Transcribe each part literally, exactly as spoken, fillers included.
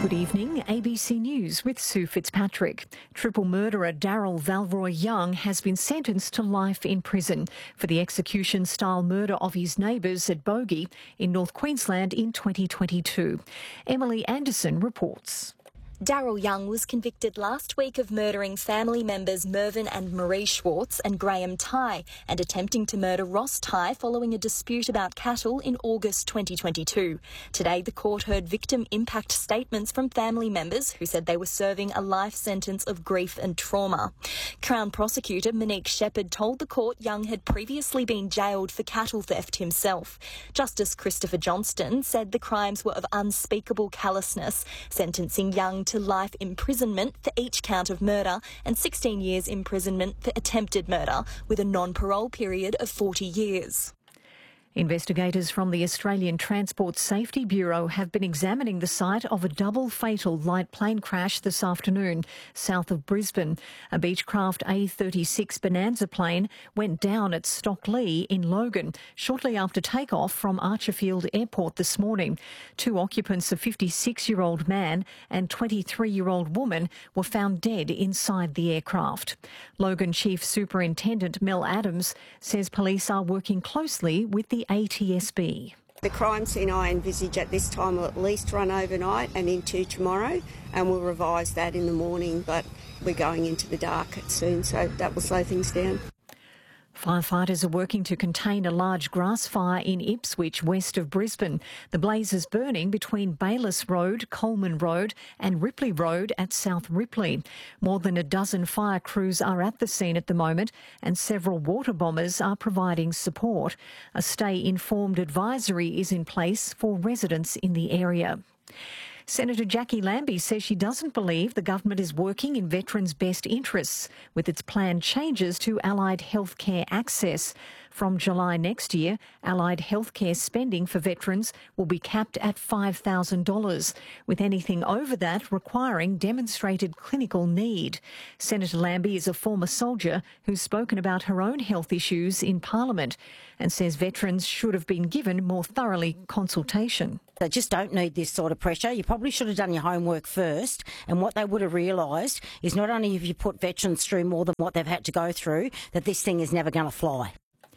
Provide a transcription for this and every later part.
Good evening, A B C News with Sue Fitzpatrick. Triple murderer Daryl Valroy Young has been sentenced to life in prison for the execution-style murder of his neighbours at Bogey in North Queensland in twenty twenty-two. Emily Anderson reports. Daryl Young was convicted last week of murdering family members Mervyn and Marie Schwartz and Graham Tighe and attempting to murder Ross Tighe following a dispute about cattle in August twenty twenty-two. Today, the court heard victim impact statements from family members who said they were serving a life sentence of grief and trauma. Crown prosecutor Monique Shepherd told the court Young had previously been jailed for cattle theft himself. Justice Christopher Johnston said the crimes were of unspeakable callousness, sentencing Young to life imprisonment for each count of murder and sixteen years imprisonment for attempted murder, with a non-parole period of forty years. Investigators from the Australian Transport Safety Bureau have been examining the site of a double fatal light plane crash this afternoon south of Brisbane. A Beechcraft A thirty-six Bonanza plane went down at Stockley in Logan shortly after takeoff from Archerfield Airport this morning. Two occupants, a fifty-six-year-old man and twenty-three-year-old woman, were found dead inside the aircraft. Logan Chief Superintendent Mel Adams says police are working closely with the A T S B. The crime scene I envisage at this time will at least run overnight and into tomorrow, and we'll revise that in the morning, but we're going into the dark soon, so that will slow things down. Firefighters are working to contain a large grass fire in Ipswich, west of Brisbane. The blaze is burning between Bayliss Road, Coleman Road and Ripley Road at South Ripley. More than a dozen fire crews are at the scene at the moment and several water bombers are providing support. A stay informed advisory is in place for residents in the area. Senator Jackie Lambie says she doesn't believe the government is working in veterans' best interests with its planned changes to allied healthcare access. From July next year, allied healthcare spending for veterans will be capped at five thousand dollars, with anything over that requiring demonstrated clinical need. Senator Lambie is a former soldier who's spoken about her own health issues in Parliament and says veterans should have been given more thoroughly consultation. They just don't need this sort of pressure. You probably should have done your homework first, and what they would have realised is not only have you put veterans through more than what they've had to go through, that this thing is never going to fly.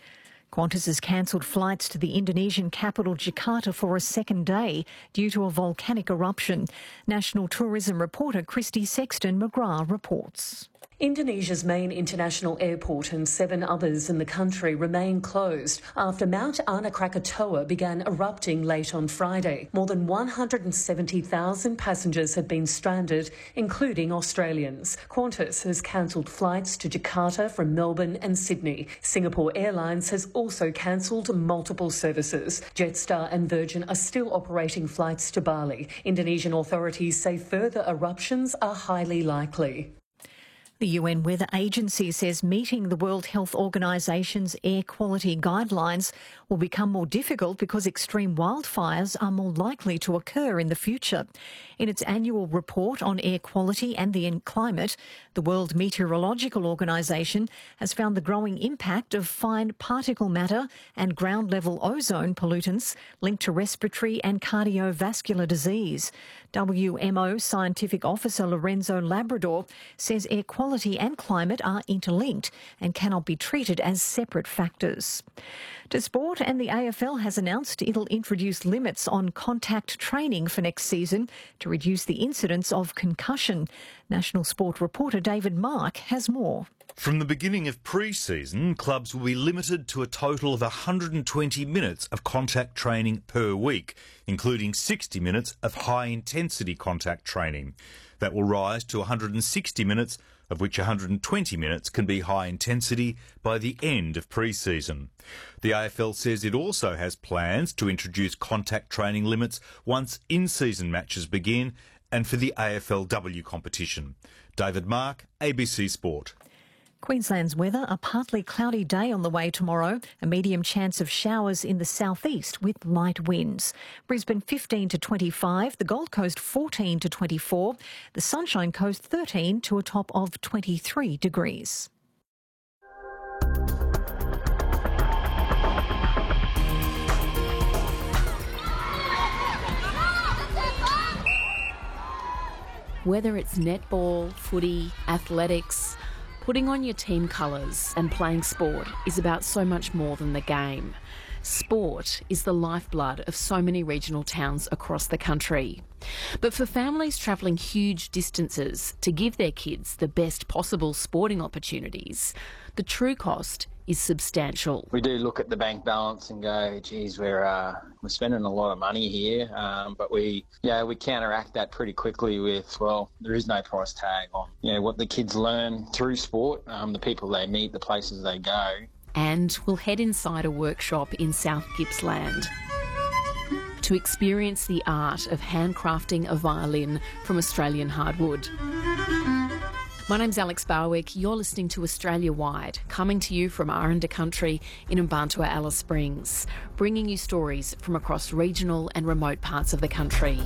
Qantas has cancelled flights to the Indonesian capital Jakarta for a second day due to a volcanic eruption. National tourism reporter Christy Sexton McGrath reports. Indonesia's main international airport and seven others in the country remain closed after Mount Anak Krakatoa began erupting late on Friday. More than one hundred seventy thousand passengers have been stranded, including Australians. Qantas has cancelled flights to Jakarta from Melbourne and Sydney. Singapore Airlines has also cancelled multiple services. Jetstar and Virgin are still operating flights to Bali. Indonesian authorities say further eruptions are highly likely. The U N Weather Agency says meeting the World Health Organisation's air quality guidelines will become more difficult because extreme wildfires are more likely to occur in the future. In its annual report on air quality and the climate, the World Meteorological Organisation has found the growing impact of fine particle matter and ground-level ozone pollutants linked to respiratory and cardiovascular disease. W M O Scientific Officer Lorenzo Labrador says air quality and climate are interlinked and cannot be treated as separate factors. To sport, and the A F L has announced it'll introduce limits on contact training for next season to reduce the incidence of concussion. National Sport reporter David Mark has more. From the beginning of pre-season, clubs will be limited to a total of one hundred twenty minutes of contact training per week, including sixty minutes of high-intensity contact training. That will rise to one hundred sixty minutes, of which one hundred twenty minutes can be high intensity by the end of pre-season. The A F L says it also has plans to introduce contact training limits once in-season matches begin and for the A F L W competition. David Mark, A B C Sport. Queensland's weather, a partly cloudy day on the way tomorrow, a medium chance of showers in the southeast with light winds. Brisbane fifteen to twenty-five, the Gold Coast fourteen to twenty-four, the Sunshine Coast thirteen to a top of twenty-three degrees. Whether it's netball, footy, athletics, putting on your team colours and playing sport is about so much more than the game. Sport is the lifeblood of so many regional towns across the country. But for families travelling huge distances to give their kids the best possible sporting opportunities, the true cost is substantial. We do look at the bank balance and go, geez, we're uh, we're spending a lot of money here, um, but we yeah we counteract that pretty quickly with, well, there is no price tag on you know what the kids learn through sport, um, the people they meet, the places they go. And we'll head inside a workshop in South Gippsland to experience the art of handcrafting a violin from Australian hardwood. My name's Alex Barwick. You're listening to Australia Wide, coming to you from Aranda Country in Mbantua, Alice Springs, bringing you stories from across regional and remote parts of the country.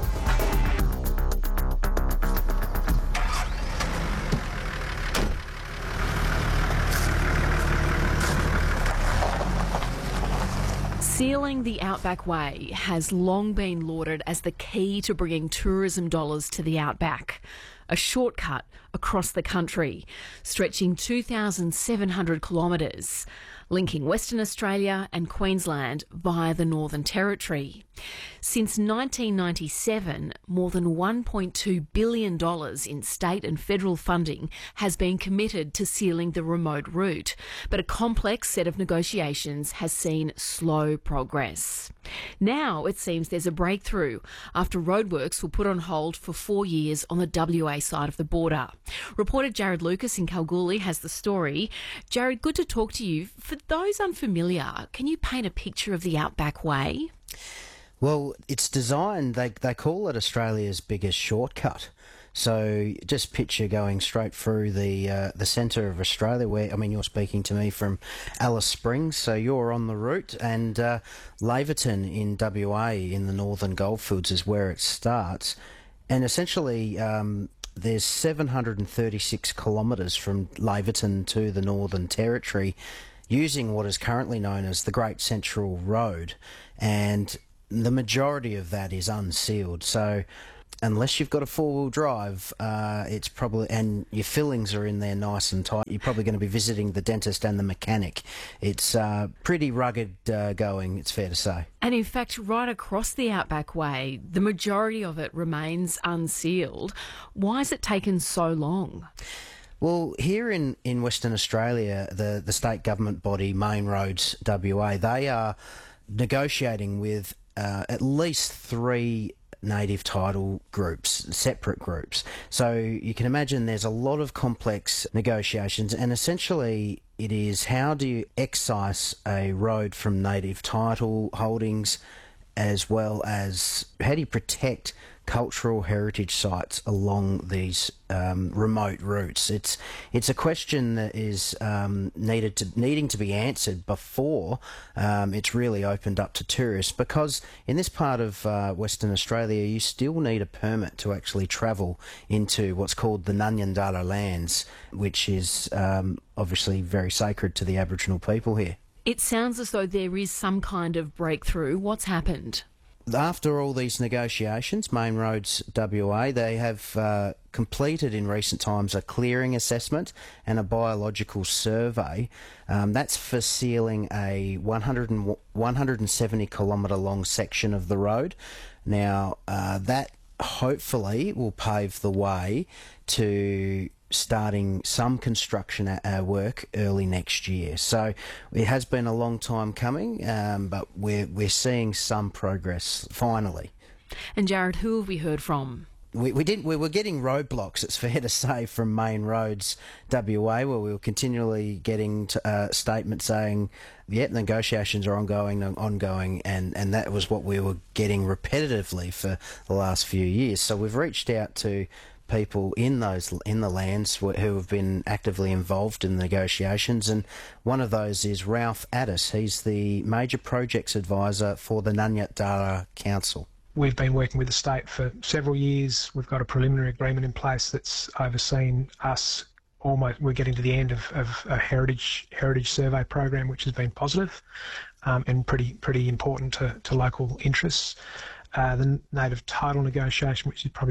Sealing the Outback Way has long been lauded as the key to bringing tourism dollars to the Outback. A shortcut across the country, stretching two thousand seven hundred kilometres, linking Western Australia and Queensland via the Northern Territory. Since nineteen ninety-seven, more than one point two billion dollars in state and federal funding has been committed to sealing the remote route, but a complex set of negotiations has seen slow progress. Now it seems there's a breakthrough after roadworks were put on hold for four years on the W A side of the border. Reporter Jared Lucas in Kalgoorlie has the story. Jared, good to talk to you. For those unfamiliar, can you paint a picture of the Outback Way? Well, it's designed, they they call it Australia's biggest shortcut. So just picture going straight through the uh, the centre of Australia where, I mean, you're speaking to me from Alice Springs, so you're on the route, and uh, Laverton in W A in the Northern Goldfields is where it starts. And essentially um, there's seven hundred thirty-six kilometres from Laverton to the Northern Territory using what is currently known as the Great Central Road, and the majority of that is unsealed. So unless you've got a four-wheel drive, uh, it's probably, and your fillings are in there nice and tight, you're probably going to be visiting the dentist and the mechanic. It's uh, pretty rugged uh, going, it's fair to say. And in fact, right across the Outback Way, the majority of it remains unsealed. Why has it taken so long? Well, here in, in Western Australia, the, the state government body, Main Roads W A, they are negotiating with uh, at least three native title groups, separate groups. So you can imagine there's a lot of complex negotiations, and essentially it is, how do you excise a road from native title holdings, as well as how do you protect cultural heritage sites along these um, remote routes? It's it's a question that is um, needed to needing to be answered before um, it's really opened up to tourists, because in this part of uh, Western Australia you still need a permit to actually travel into what's called the Nanyandara lands, which is um, obviously very sacred to the Aboriginal people here. It sounds as though there is some kind of breakthrough. What's happened? After all these negotiations, Main Roads W A, they have uh, completed in recent times a clearing assessment and a biological survey. Um, that's for sealing a one hundred, one hundred seventy kilometre long section of the road. Now, uh, that hopefully will pave the way to starting some construction uh, work early next year. So it has been a long time coming, um, but we're we're seeing some progress finally. And Jared, who have we heard from? We we didn't we were getting roadblocks, it's fair to say, from Main Roads W A, where we were continually getting to, uh, statements saying, yeah, negotiations are ongoing, ongoing, and, and that was what we were getting repetitively for the last few years. So we've reached out to people in those in the lands who have been actively involved in the negotiations, and one of those is Ralph Addis. He's the Major Projects Advisor for the Nanyandara Council. We've been working with the state for several years. We've got a preliminary agreement in place that's overseen us almost, we're getting to the end of, of a heritage heritage survey program, which has been positive, um, and pretty pretty important to, to local interests. Uh, the native title negotiation, which is probably the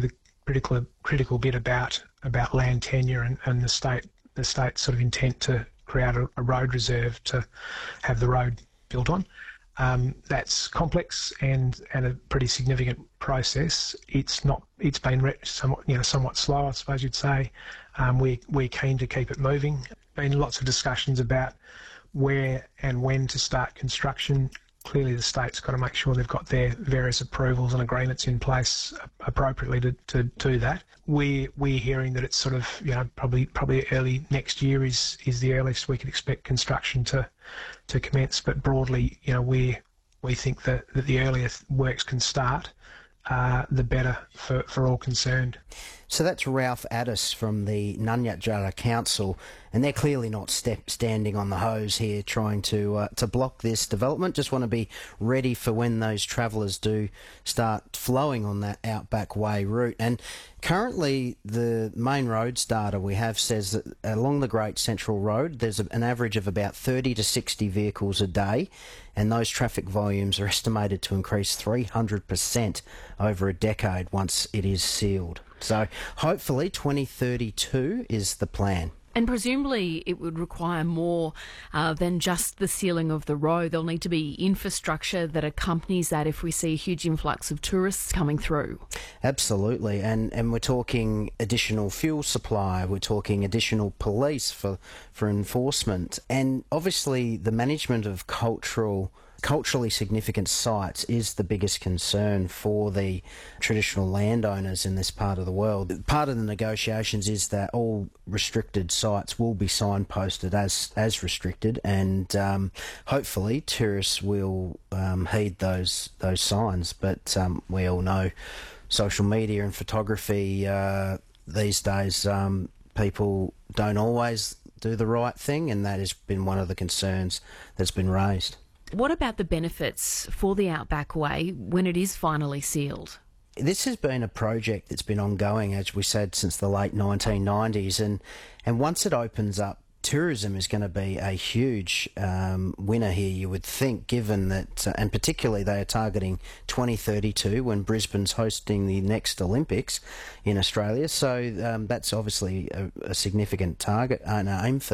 critical critical bit about about land tenure and, and the state the state's sort of intent to create a, a road reserve to have the road built on. Um, that's complex and, and a pretty significant process. It's not. It's been re- somewhat, you know, somewhat slow, I suppose you'd say. Um, we we're keen to keep it moving. Been lots of discussions about where and when to start construction. Clearly, the state's got to make sure they've got their various approvals and agreements in place appropriately to, to do that. We we're hearing that it's sort of, you know, probably probably early next year is is the earliest we could expect construction to to commence. But broadly, you know, we we think that, that the earlier works can start, uh, the better for, for all concerned. So that's Ralph Addis from the Nunyatjara Council, and they're clearly not step, standing on the hose here trying to uh, to block this development. Just want to be ready for when those travellers do start flowing on that Outback Way route. And currently the main roads data we have says that along the Great Central Road there's an average of about thirty to sixty vehicles a day, and those traffic volumes are estimated to increase three hundred percent over a decade once it is sealed. So hopefully twenty thirty-two is the plan. And presumably it would require more uh, than just the sealing of the road. There'll need to be infrastructure that accompanies that if we see a huge influx of tourists coming through. Absolutely. And and we're talking additional fuel supply, we're talking additional police for, for enforcement. And obviously the management of cultural culturally significant sites is the biggest concern for the traditional landowners in this part of the world. Part of the negotiations is that all restricted sites will be signposted as as restricted, and um, hopefully tourists will um, heed those those signs. But um, we all know social media and photography uh, these days, um, people don't always do the right thing, and that has been one of the concerns that's been raised. What about the benefits for the Outback Way when it is finally sealed? This has been a project that's been ongoing, as we said, since the late nineteen nineties, and, and once it opens up, tourism is going to be a huge um, winner here, you would think, given that, uh, and particularly they are targeting twenty thirty-two when Brisbane's hosting the next Olympics in Australia, so um, that's obviously a, a significant target and aim for